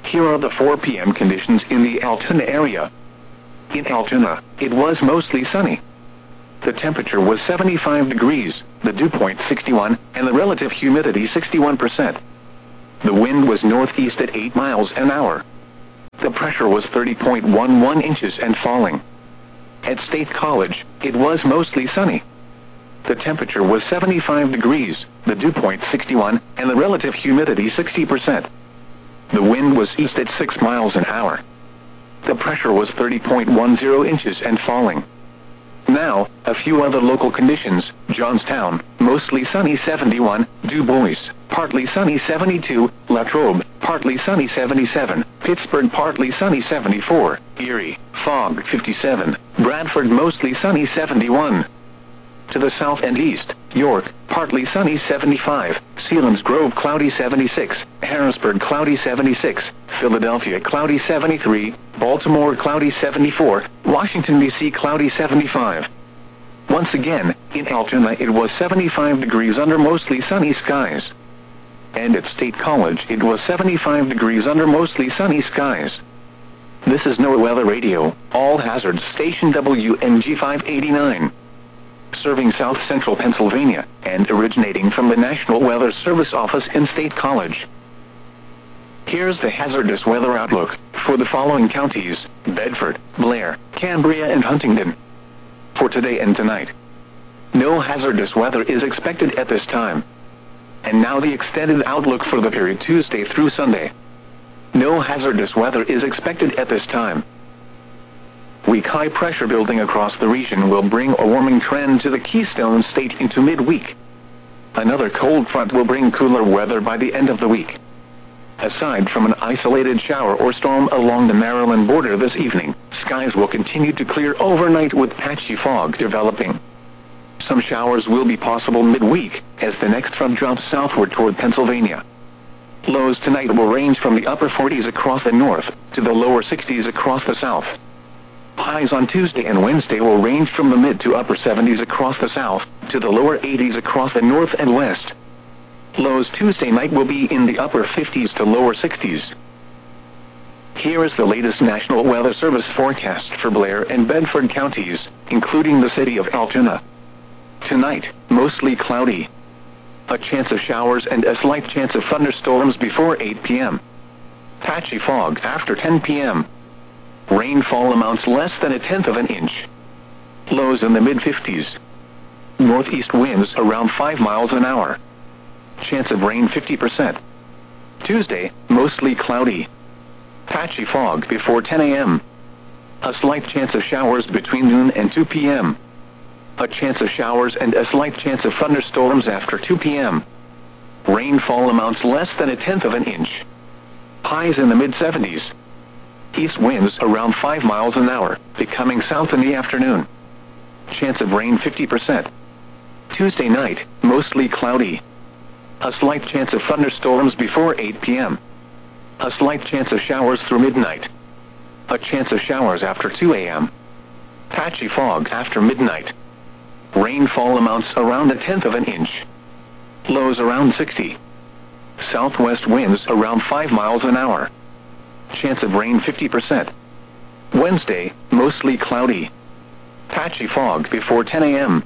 Speaker 1: Here are the four p m conditions in the Altoona area. In Altoona, it was mostly sunny. The temperature was seventy-five degrees, the dew point sixty-one, and the relative humidity sixty-one percent. The wind was northeast at eight miles an hour. The pressure was thirty point one one inches and falling. At State College, it was mostly sunny. The temperature was seventy-five degrees, the dew point sixty-one, and the relative humidity sixty percent. The wind was east at six miles an hour. The pressure was thirty point one zero inches and falling. Now, a few other local conditions. Johnstown, mostly sunny seventy-one, Du Bois, partly sunny seventy-two, Latrobe, partly sunny seventy-seven, Pittsburgh, partly sunny seventy-four, Erie, fog fifty-seven, Bradford, mostly sunny seventy-one. To the south and east, York, partly sunny seventy-five, Selinsgrove, cloudy seventy-six, Harrisburg, cloudy seventy-six, Philadelphia, cloudy seventy-three, Baltimore, cloudy seventy-four, Washington, D C, cloudy seventy-five. Once again, in Altoona it was seventy-five degrees under mostly sunny skies. And at State College it was seventy-five degrees under mostly sunny skies. This is NOAA Weather Radio, All Hazards Station W N G five eighty-nine. Serving South Central Pennsylvania, and originating from the National Weather Service office in State College. Here's the hazardous weather outlook for the following counties: Bedford, Blair, Cambria, and Huntingdon. For today and tonight, no hazardous weather is expected at this time. And now the extended outlook for the period Tuesday through Sunday. No hazardous weather is expected at this time. Weak high pressure building across the region will bring a warming trend to the Keystone State into midweek. Another cold front will bring cooler weather by the end of the week. Aside from an isolated shower or storm along the Maryland border this evening, skies will continue to clear overnight with patchy fog developing. Some showers will be possible midweek as the next front drops southward toward Pennsylvania. Lows tonight will range from the upper forties across the north to the lower sixties across the south. Highs on Tuesday and Wednesday will range from the mid to upper seventies across the south to the lower eighties across the north and west. Lows Tuesday night will be in the upper fifties to lower sixties. Here is the latest National Weather Service forecast for Blair and Bedford counties, including the city of Altoona. Tonight, mostly cloudy. A chance of showers and a slight chance of thunderstorms before eight p m Patchy fog after ten p m Rainfall amounts less than a tenth of an inch. Lows in the mid fifties. Northeast winds around five miles an hour. Chance of rain fifty percent. Tuesday, mostly cloudy. Patchy fog before ten a m A slight chance of showers between noon and two p m A chance of showers and a slight chance of thunderstorms after two p m Rainfall amounts less than a tenth of an inch. Highs in the mid seventies. East winds around five miles an hour, becoming south in the afternoon. Chance of rain fifty percent. Tuesday night, mostly cloudy. A slight chance of thunderstorms before eight p m A slight chance of showers through midnight. A chance of showers after two a m Patchy fog after midnight. Rainfall amounts around a tenth of an inch. Lows around sixty. Southwest winds around five miles an hour. Chance of rain fifty percent. Wednesday, mostly cloudy. Patchy fog before ten a m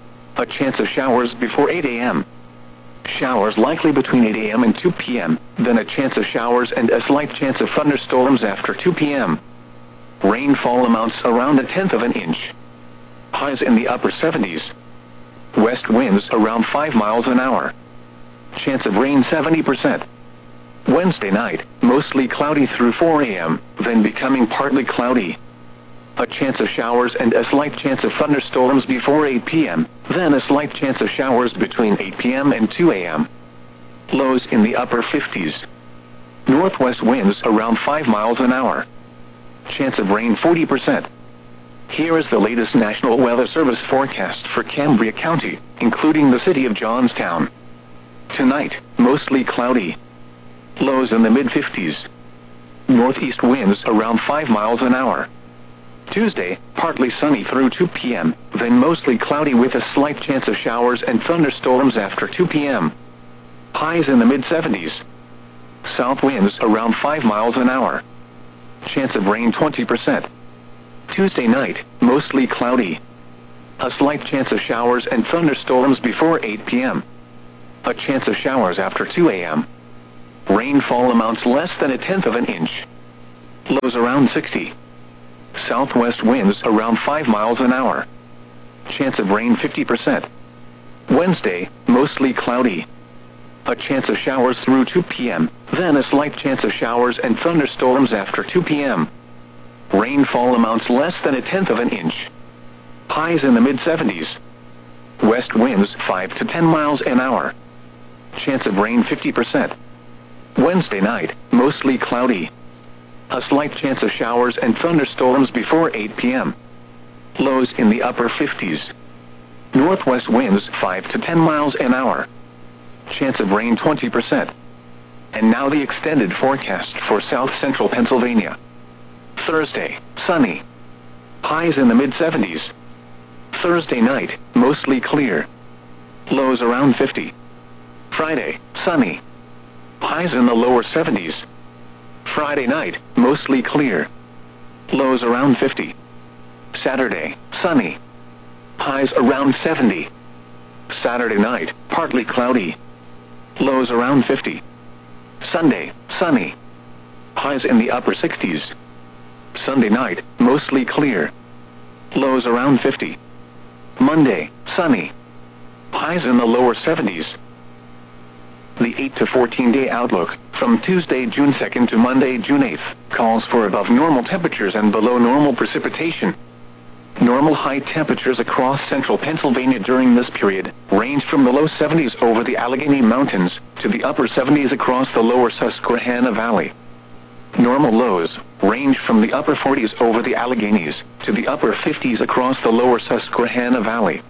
Speaker 1: A chance of showers before eight a m Showers likely between eight a m and two p m Then a chance of showers and a slight chance of thunderstorms after two p m Rainfall amounts around a tenth of an inch. Highs in the upper seventies. West winds around five miles an hour. Chance of rain seventy percent. Wednesday night, mostly cloudy through four a m, then becoming partly cloudy. A chance of showers and a slight chance of thunderstorms before eight p m, then a slight chance of showers between eight p m and two a m Lows in the upper fifties. Northwest winds around five miles an hour. Chance of rain forty percent. Here is the latest National Weather Service forecast for Cambria County, including the city of Johnstown. Tonight, mostly cloudy. Lows in the mid fifties. Northeast winds around five miles an hour. Tuesday, partly sunny through two p m, then mostly cloudy with a slight chance of showers and thunderstorms after two p m Highs in the mid seventies. South winds around five miles an hour. Chance of rain twenty percent. Tuesday night, mostly cloudy. A slight chance of showers and thunderstorms before eight p m A chance of showers after two a m Rainfall amounts less than a tenth of an inch. Lows around sixty. Southwest winds around five miles an hour. Chance of rain fifty percent. Wednesday, mostly cloudy. A chance of showers through two p m, then a slight chance of showers and thunderstorms after two p m Rainfall amounts less than a tenth of an inch. Highs in the mid seventies. West winds five to ten miles an hour. Chance of rain fifty percent. Wednesday night, mostly cloudy. A slight chance of showers and thunderstorms before eight p m Lows in the upper fifties. Northwest winds five to ten miles an hour. Chance of rain twenty percent. And now the extended forecast for south central Pennsylvania. Thursday, sunny. Highs in the mid seventies. Thursday night, mostly clear. Lows around fifty. Friday, sunny. Highs in the lower seventies. Friday night, mostly clear. Lows around fifty. Saturday, sunny. Highs around seventy. Saturday night, partly cloudy. Lows around fifty. Sunday, sunny. Highs in the upper sixties. Sunday night, mostly clear. Lows around fifty. Monday, sunny. Highs in the lower seventies. The eight to fourteen day outlook, from Tuesday, June second to Monday, June eighth, calls for above normal temperatures and below normal precipitation. Normal high temperatures across central Pennsylvania during this period range from the low seventies over the Allegheny Mountains to the upper seventies across the lower Susquehanna Valley. Normal lows range from the upper forties over the Alleghenies to the upper fifties across the lower Susquehanna Valley.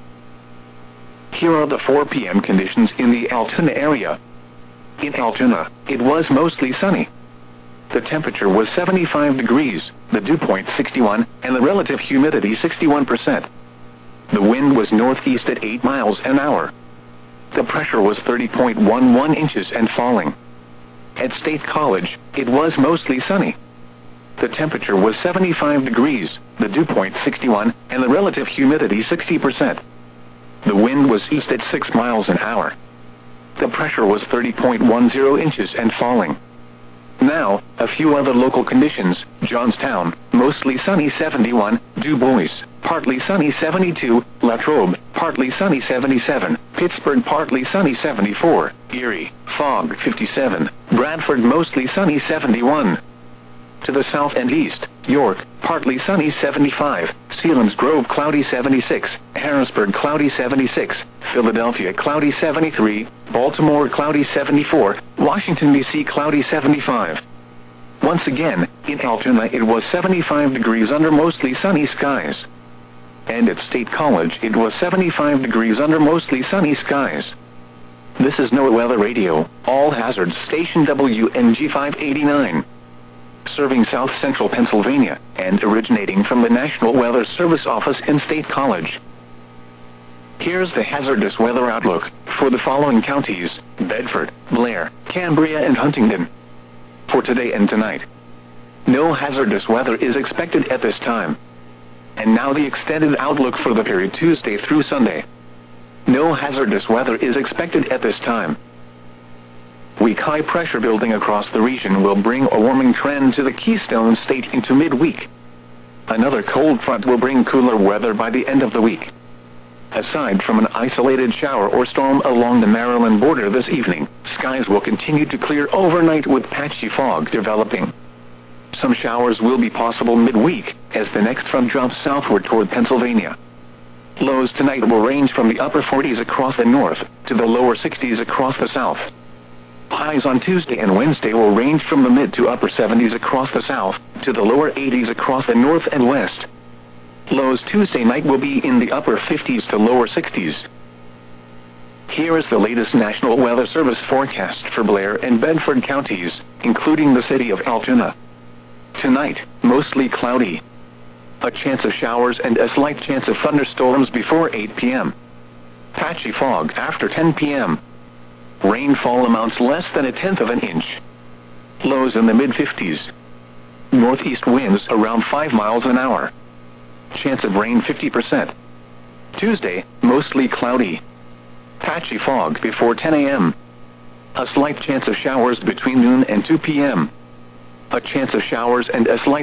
Speaker 1: Here are the four p m conditions in the Altoona area. In Altoona, it was mostly sunny. The temperature was seventy-five degrees, the dew point sixty-one, and the relative humidity sixty-one percent. The wind was northeast at eight miles an hour. The pressure was thirty point one one inches and falling. At State College, it was mostly sunny. The temperature was seventy-five degrees, the dew point sixty-one, and the relative humidity sixty percent. The wind was east at six miles an hour. The pressure was thirty point one zero inches and falling. Now, a few other local conditions. Johnstown, mostly sunny seventy-one, Du Bois, partly sunny seventy-two, Latrobe, partly sunny seventy-seven, Pittsburgh, partly sunny seventy-four, Erie, fog fifty-seven, Bradford, mostly sunny seventy-one. To the south and east, York, partly sunny seventy-five, Selinsgrove, cloudy seventy-six, Harrisburg, cloudy seventy-six, Philadelphia, cloudy seventy-three, Baltimore, cloudy seventy-four, Washington, D C, cloudy seventy-five. Once again, in Altoona it was seventy-five degrees under mostly sunny skies. And at State College it was seventy-five degrees under mostly sunny skies. This is NOAA Weather Radio, All Hazards Station W N G five eighty-nine. Serving south central Pennsylvania, and originating from the National Weather Service office in State College. Here's the hazardous weather outlook for the following counties: Bedford, Blair, Cambria, and Huntingdon. For today and tonight, no hazardous weather is expected at this time. And now the extended outlook for the period Tuesday through Sunday. No hazardous weather is expected at this time. Weak high pressure building across the region will bring a warming trend to the Keystone State into midweek. Another cold front will bring cooler weather by the end of the week. Aside from an isolated shower or storm along the Maryland border this evening, skies will continue to clear overnight with patchy fog developing. Some showers will be possible midweek as the next front drops southward toward Pennsylvania. Lows tonight will range from the upper forties across the north to the lower sixties across the south. Highs on Tuesday and Wednesday will range from the mid to upper seventies across the south to the lower eighties across the north and west. Lows Tuesday night will be in the upper fifties to lower sixties. Here is the latest National Weather Service forecast for Blair and Bedford counties, including the city of Altoona. Tonight, mostly cloudy. A chance of showers and a slight chance of thunderstorms before eight p m Patchy fog after ten p m Rainfall amounts less than a tenth of an inch. Lows in the mid fifties. Northeast winds around five miles an hour. Chance of rain fifty percent. Tuesday, mostly cloudy. Patchy fog before ten a m A slight chance of showers between noon and two p m A chance of showers and a slight